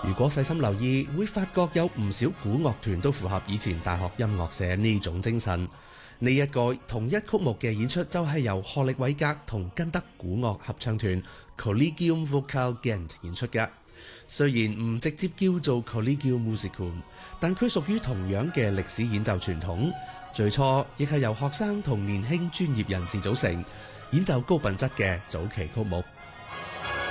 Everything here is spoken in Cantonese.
如果細心留意，會發覺有唔少古樂團都符合以前大學音樂社呢種精神。呢一個同一曲目嘅演出就係由荷力韋格同根德古樂合唱團 Collegium Vocal Gent 演出嘅。雖然唔直接叫做 Collegium Musicum， 但佢屬於同樣嘅歷史演奏傳統。最初亦係由學生同年輕專業人士組成，演奏高品質嘅早期曲目。